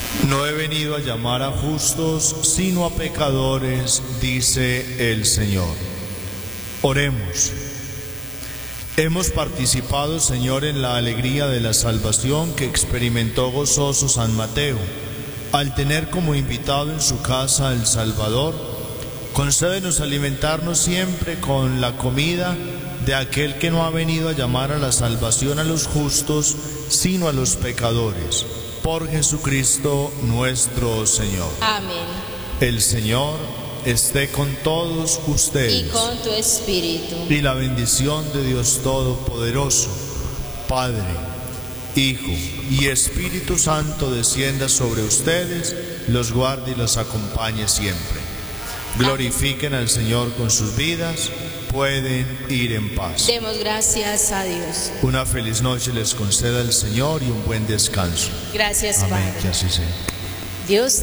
No he venido a llamar a justos, sino a pecadores, dice el Señor. Oremos. Hemos participado, Señor, en la alegría de la salvación que experimentó gozoso San Mateo, al tener como invitado en su casa al Salvador. Concédenos alimentarnos siempre con la comida de aquel que no ha venido a llamar a la salvación a los justos, sino a los pecadores. Por Jesucristo nuestro Señor. Amén. El Señor esté con todos ustedes. Y con tu espíritu. Y la bendición de Dios Todopoderoso, Padre, Hijo y Espíritu Santo descienda sobre ustedes, los guarde y los acompañe siempre. Glorifiquen al Señor con sus vidas, pueden ir en paz. Demos gracias a Dios. Una feliz noche les conceda el Señor y un buen descanso. Gracias, Amén, Padre. que así sea. Dios